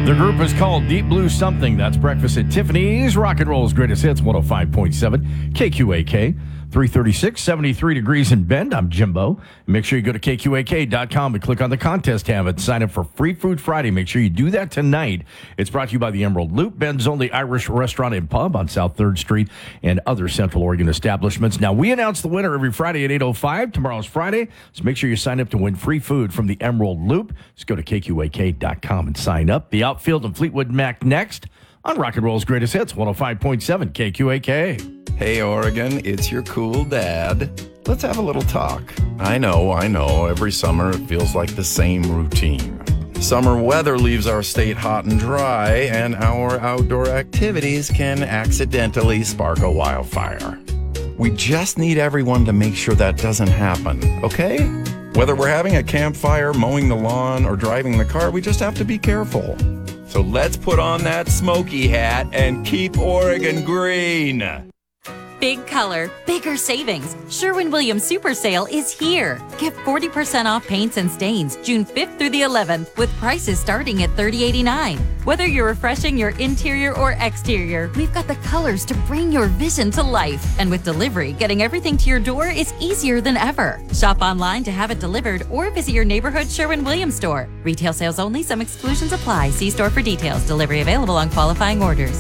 The group is called Deep Blue Something. That's Breakfast at Tiffany's. Rock and Roll's Greatest Hits, 105.7 KQAK. 336, 73 degrees in Bend. I'm Jimbo. Make sure you go to KQAK.com and click on the contest tab and sign up for Free Food Friday. Make sure you do that tonight. It's brought to you by the Emerald Loop, Bend's only Irish restaurant and pub on South 3rd Street, and other Central Oregon establishments. Now, we announce the winner every Friday at 8:05. Tomorrow's Friday, so make sure you sign up to win free food from the Emerald Loop. Just go to KQAK.com and sign up. The Outfield and Fleetwood Mac next on Rock and Roll's Greatest Hits, 105.7 KQAK. Hey, Oregon, it's your cool dad. Let's have a little talk. I know. Every summer it feels like the same routine. Summer weather leaves our state hot and dry, and our outdoor activities can accidentally spark a wildfire. We just need everyone to make sure that doesn't happen, okay? Whether we're having a campfire, mowing the lawn, or driving the car, we just have to be careful. So let's put on that smoky hat and keep Oregon green. Big color, bigger savings. Sherwin-Williams Super Sale is here. Get 40% off paints and stains June 5th through the 11th with prices starting at $30.89. Whether you're refreshing your interior or exterior, we've got the colors to bring your vision to life. And with delivery, getting everything to your door is easier than ever. Shop online to have it delivered or visit your neighborhood Sherwin-Williams store. Retail sales only. Some exclusions apply. See store for details. Delivery available on qualifying orders.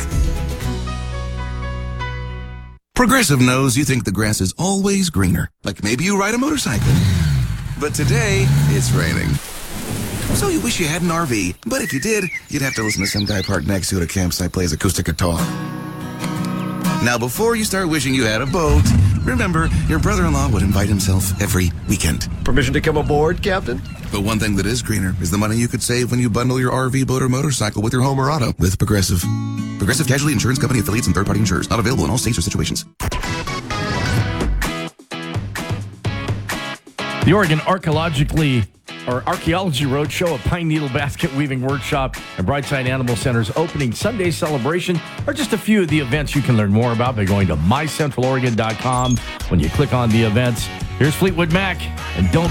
Progressive knows you think the grass is always greener, like maybe you ride a motorcycle. But today, it's raining. So you wish you had an RV, but if you did, you'd have to listen to some guy parked next to you at a campsite plays acoustic guitar. Now, before you start wishing you had a boat, remember, your brother-in-law would invite himself every weekend. Permission to come aboard, Captain? But one thing that is greener is the money you could save when you bundle your RV, boat, or motorcycle with your home or auto with Progressive. Progressive Casualty Insurance Company affiliates and third-party insurers. Not available in all states or situations. The Oregon Archaeology Roadshow, a pine needle basket weaving workshop, and Brightside Animal Center's opening Sunday celebration are just a few of the events you can learn more about by going to mycentraloregon.com. When you click on the events, here's Fleetwood Mac, and don't